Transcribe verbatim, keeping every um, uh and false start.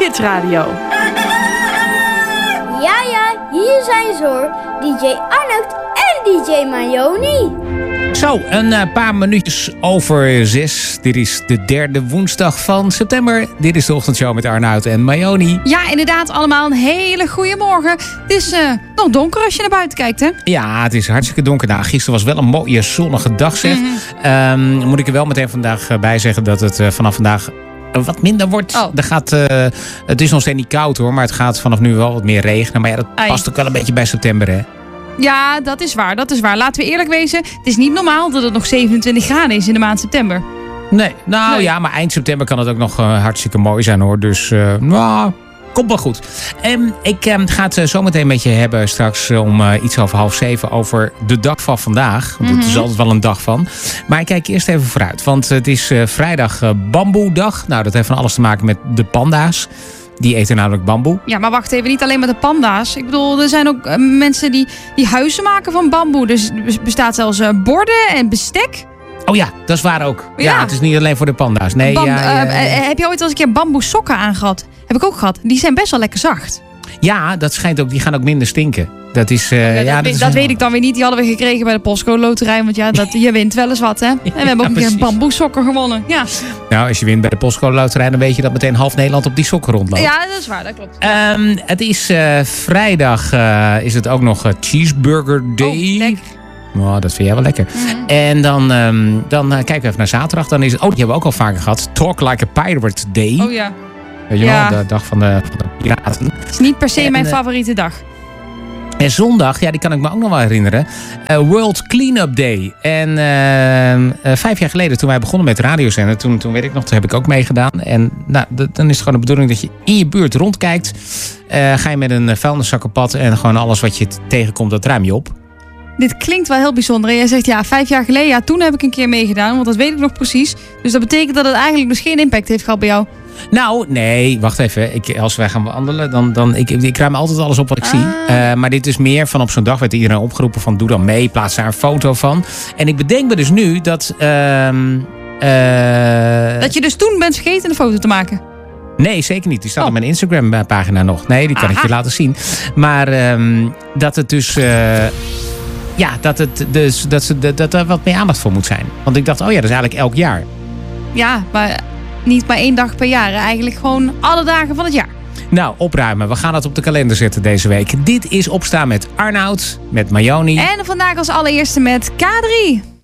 Kids Radio. Ja, ja, hier zijn ze hoor. D J Arnoud en D J Mayoni. Zo, een uh, paar minuutjes over zes. Dit is de derde woensdag van september. Dit is de ochtendshow met Arnoud en Mayoni. Ja, inderdaad, allemaal een hele goede morgen. Het is uh, nog donker als je naar buiten kijkt, hè? Ja, het is hartstikke donker. Nou, gisteren was wel een mooie zonnige dag, zeg. Mm-hmm. Um, moet ik er wel meteen vandaag uh, bij zeggen dat het uh, vanaf vandaag wat minder wordt. Oh. Er gaat, uh, het is nog steeds niet koud hoor, maar het gaat vanaf nu wel wat meer regenen. Maar ja, dat Ai. past ook wel een beetje bij september, hè? Ja, dat is waar, dat is waar. Laten we eerlijk wezen, het is niet normaal dat het nog zevenentwintig graden is in de maand september. Nee, nou Nee. ja, maar eind september kan het ook nog uh, hartstikke mooi zijn hoor. Dus, uh, nou, komt wel goed. Um, ik um, ga het uh, zo meteen met je hebben straks uh, om uh, iets over half zeven over de dag van vandaag. Want Mm-hmm. het is altijd wel een dag van. Maar ik kijk eerst even vooruit, want het is uh, vrijdag uh, bamboedag. Nou, dat heeft van alles te maken met de panda's. Die eten namelijk bamboe. Ja, maar wacht even, niet alleen met de panda's. Ik bedoel, er zijn ook uh, mensen die, die huizen maken van bamboe. Dus er bestaat zelfs uh, borden en bestek. Oh ja, dat is waar ook. Ja, Ja. het is niet alleen voor de panda's. Nee, Bam- ja, ja, uh, ja. uh, heb je ooit wel eens een keer bamboe sokken aangehad? Heb ik ook gehad. Die zijn best wel lekker zacht. ja, dat schijnt ook. Die gaan ook minder stinken. Dat is. Uh, Ja, ja, dat, dat is dat weet ik dan weer niet. Die hadden we gekregen bij de Postcode Loterij. Want ja, dat, je wint wel eens wat, hè? En we hebben ook een keer precies. bamboe sokken gewonnen. Ja. Nou, als je wint bij de Postcode Loterij, dan weet je dat meteen half Nederland op die sokken rondloopt. ja, dat is waar. Dat klopt. Um, het is uh, vrijdag, uh, is het ook nog uh, Cheeseburger Day. Oh, lekker. Oh, dat vind jij wel lekker. Mhm. En dan, um, dan uh, kijken we even naar zaterdag. Dan is het, oh, die hebben we ook al vaker gehad. Talk Like a Pirate Day. Oh ja. Weet je ja. wel, de dag van de, van de piraten. Het is niet per se En, mijn uh, favoriete dag. En zondag, ja, die kan ik me ook nog wel herinneren. Uh, World Cleanup Day. En uh, uh, vijf jaar geleden, toen wij begonnen met radiozender, toen, toen weet ik nog, toen heb ik ook meegedaan. En nou, d- dan is het gewoon de bedoeling dat je in je buurt rondkijkt. Uh, ga je met een uh, vuilniszak op pad en gewoon alles wat je t- tegenkomt, dat ruim je op. Dit klinkt wel heel bijzonder. Jij zegt ja, vijf jaar geleden, ja, toen heb ik een keer meegedaan. Want dat weet ik nog precies. Dus dat betekent dat het eigenlijk dus geen impact heeft gehad bij jou. Nou, nee, wacht even. Ik, als wij gaan wandelen, dan, dan ik, ik ruim altijd alles op wat ik Ah. zie. Uh, maar dit is meer van op zo'n dag werd iedereen opgeroepen van doe dan mee, plaats daar een foto van. En ik bedenk me dus nu dat... Um, uh, Dat je dus toen bent vergeten een foto te maken. Nee, zeker niet. Die staat Oh. op mijn Instagram pagina nog. Nee, die kan Aha. ik je laten zien. Maar um, dat het dus... Uh, ja, dat, het dus, dat, ze, dat er wat meer aandacht voor moet zijn. Want ik dacht, oh ja, dat is eigenlijk elk jaar. Ja, maar niet maar één dag per jaar. hè. Eigenlijk gewoon alle dagen van het jaar. Nou, opruimen. We gaan dat op de kalender zetten deze week. Dit is Opstaan met Arnoud, met Mayoni. En vandaag als allereerste met K drie.